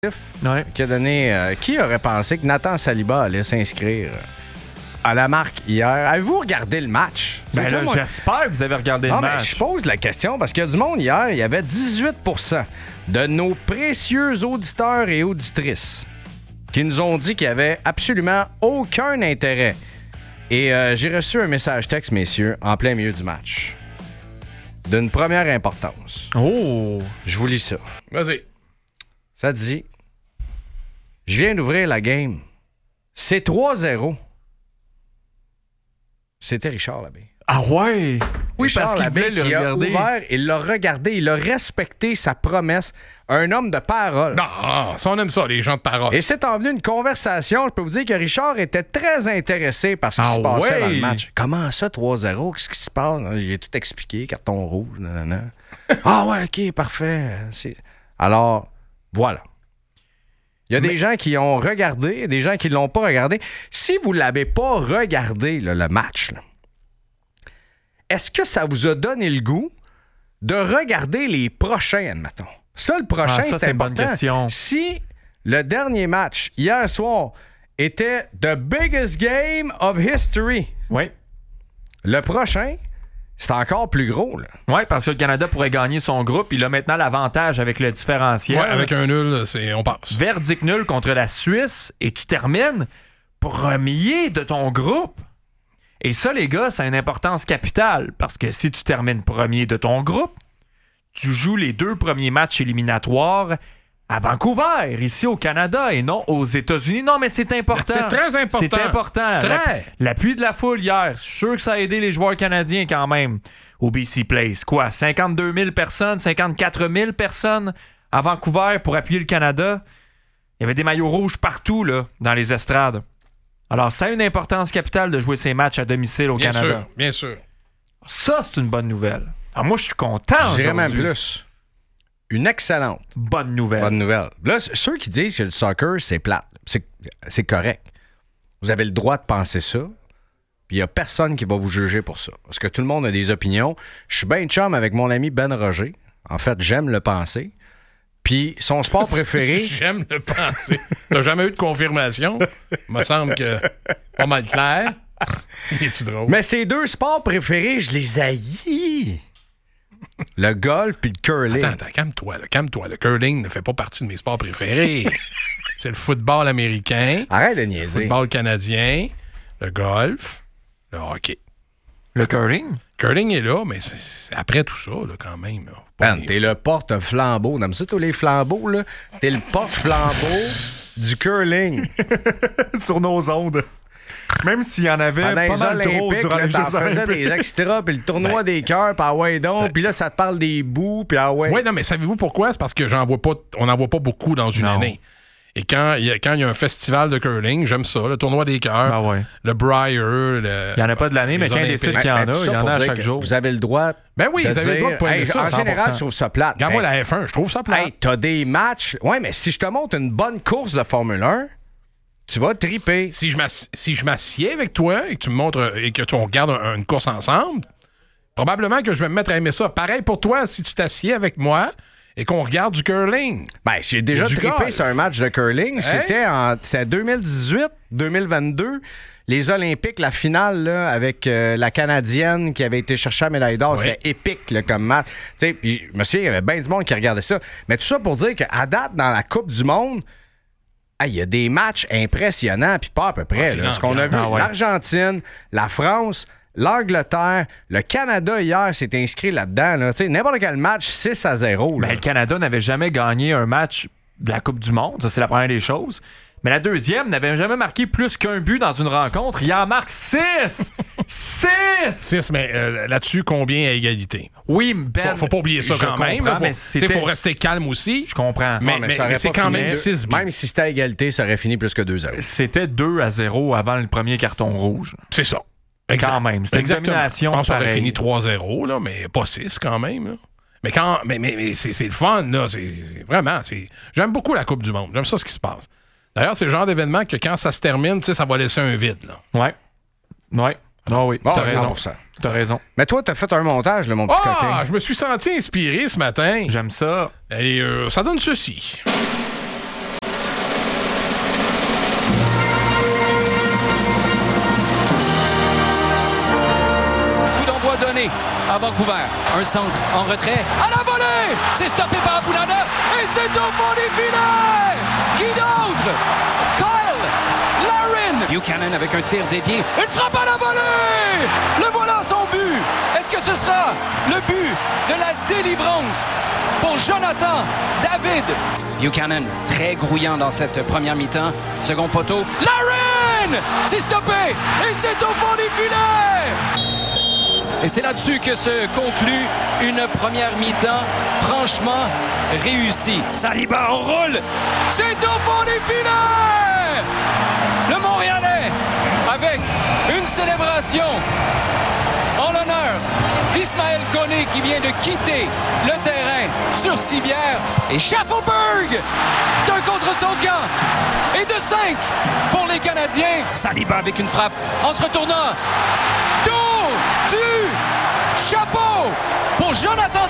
Ouais. Qui a donné. Qui aurait pensé que Nathan Saliba allait s'inscrire à la marque hier? Avez-vous regardé le match? Ben là, j'espère que vous avez regardé le match. Je pose la question parce qu'il y a du monde hier. Il y avait 18% de nos précieux auditeurs et auditrices qui nous ont dit qu'il n'y avait absolument aucun intérêt. Et j'ai reçu un message texte, messieurs, en plein milieu du match. D'une première importance. Oh! Je vous lis ça. Vas-y. Ça dit... Je viens d'ouvrir la game. C'est 3-0. C'était Richard Labbé. Ah ouais? Oui, Richard parce qu'il Labbé voulait le qui regarder. a ouvert, il l'a regardé, il a respecté sa promesse. Un homme de parole. Non, ça, on aime ça, les gens de parole. Et c'est envenu une conversation. Je peux vous dire que Richard était très intéressé par ce qui se passait dans le match. Comment ça, 3-0? Qu'est-ce qui se passe? J'ai tout expliqué, carton rouge. Nanana. Ah ouais, OK, parfait. Alors, voilà. Il y a des gens qui ont regardé, des gens qui ne l'ont pas regardé. Si vous ne l'avez pas regardé, là, le match, là, est-ce que ça vous a donné le goût de regarder les prochains, admettons? Ça, le prochain, ça, c'est une bonne important. question. Si le dernier match, hier soir, était the biggest game of history, Oui. le prochain, c'est encore plus gros. Là. Oui, parce que le Canada pourrait gagner son groupe. Il a maintenant l'avantage avec le différentiel. Ouais, avec un nul, on passe. Verdict nul contre la Suisse et tu termines premier de ton groupe. Et ça, les gars, ça a une importance capitale parce que si tu termines premier de ton groupe, tu joues les 2 premiers matchs éliminatoires à Vancouver, ici au Canada, et non aux États-Unis. Non, mais c'est important. C'est très important. C'est important. Très. L'appui de la foule hier, je suis sûr que ça a aidé les joueurs canadiens quand même au BC Place. Quoi, 52 000 personnes, 54 000 personnes à Vancouver pour appuyer le Canada. Il y avait des maillots rouges partout là, dans les estrades. Alors, ça a une importance capitale de jouer ces matchs à domicile au Canada. Bien sûr. Ça, c'est une bonne nouvelle. Alors, moi, je suis content. Je dirais même aujourd'hui. plus. Une excellente Bonne nouvelle. bonne nouvelle. Là, ceux qui disent que le soccer, c'est plate, c'est correct. Vous avez le droit de penser ça. Puis il n'y a personne qui va vous juger pour ça. Parce que tout le monde a des opinions. Je suis bien chum avec mon ami Ben Roger. En fait, j'aime le penser. Puis son sport préféré... J'aime le penser. T'as jamais eu de confirmation? Il me semble que pas mal clair. Es-tu drôle? Mais ces 2 sports préférés, je les haïs. Le golf puis le curling. Attends, calme-toi. Calme-toi. Le curling ne fait pas partie de mes sports préférés. C'est le football américain, Arrête de le niaiser. football canadien, le golf, le hockey. Le curling? Curling est là, mais c'est après tout ça, là, quand même. Là. Ben, t'es le porte-flambeau. T'aimes ça, tous les flambeaux, là? T'es le porte-flambeau du curling. Sur nos ondes. Même s'il y en avait Pendant pas les mal trop Olympiques, durant là, les t'en Jeux faisais olympiques. des extras, puis le tournoi des cœurs, puis ah ouais donc, puis là, ça te parle des bouts, puis ah ouais. Oui, non, mais savez-vous pourquoi? C'est parce que on n'en voit pas beaucoup dans une année. Et quand il y a un festival de curling, j'aime ça, le tournoi des cœurs, Ben ouais. le Briar, il n'y en a pas de l'année, mais quand il décide qu'il y en a, tout ça il y en pour a à dire chaque que jour. Vous avez le droit. Ben oui, de vous avez le droit de pas aimer ça. En 100%. général, je trouve ça plate. Regarde-moi la F1, je trouve ça plate. Hey, t'as des matchs. Ouais, mais si je te montre une bonne course de Formule 1, tu vas triper. Si je m'assieds avec toi et que tu me montres et que on regarde une course ensemble, probablement que je vais me mettre à aimer ça. Pareil pour toi, si tu t'assieds avec moi et qu'on regarde du curling. Ben, j'ai déjà du trippé golf. sur un match de curling. C'était en 2018, 2022. Les Olympiques, la finale là, avec la Canadienne qui avait été chercher la médaille d'or. Oui. C'était épique là, comme match. Puis, je me souviens, il y avait bien du monde qui regardait ça. Mais tout ça pour dire qu'à date, dans la Coupe du Monde, il y a des matchs impressionnants, puis pas à peu près. c'est Là. Ce qu'on a vu, l'ambiance. c'est l'Argentine, la France, l'Angleterre, le Canada hier s'est inscrit là-dedans. Là. N'importe quel match, 6-0. Mais le Canada n'avait jamais gagné un match de la Coupe du Monde. Ça, c'est la première des choses. Mais la deuxième n'avait jamais marqué plus qu'un but dans une rencontre. Il en marque 6! 6! Mais là-dessus, combien à égalité? Oui, Ben. Faut pas oublier ça je quand même. comprends, mais Il c'était... faut rester calme aussi. Je comprends. Mais ça aurait c'est pas quand fini. même 6 buts. Même si c'était à égalité, ça aurait fini plus que 2-0. C'était 2-0 avant le premier carton rouge. C'est ça. Quand même. C'était une Exactement. domination Je pense qu'on aurait pareille. fini 3-0, là, mais pas 6 quand même. Là. Mais c'est le fun, là. C'est vraiment. J'aime beaucoup la Coupe du Monde. J'aime ça ce qui se passe. D'ailleurs, c'est le genre d'événement que quand ça se termine, ça va laisser un vide. Là. Ouais. Ah oui, Bon, t'as raison. 100%. T'as raison. Mais toi, t'as fait un montage, là, mon petit coquin. Je me suis senti inspiré ce matin. J'aime ça. Et ça donne ceci. Koné à Vancouver. Un centre en retrait. À la volée! C'est stoppé par Abulana. Et c'est au fond des filets! Qui d'autre? Kyle Larin! Buchanan avec un tir dévié. Une frappe à la volée! Le voilà son but! Est-ce que ce sera le but de la délivrance pour Jonathan David? Buchanan, très grouillant dans cette première mi-temps. Second poteau. Larin! C'est stoppé! Et c'est au fond des filets! Et c'est là-dessus que se conclut une première mi-temps franchement réussie. Saliba enroule! C'est au fond des filets! Le Montréalais, avec une célébration en l'honneur d'Ismaël Koné qui vient de quitter le terrain sur civière. Et Schaffelberg, c'est un contre son camp. Et de 5 pour les Canadiens. Saliba avec une frappe en se retournant. Tour du chapeau pour Jonathan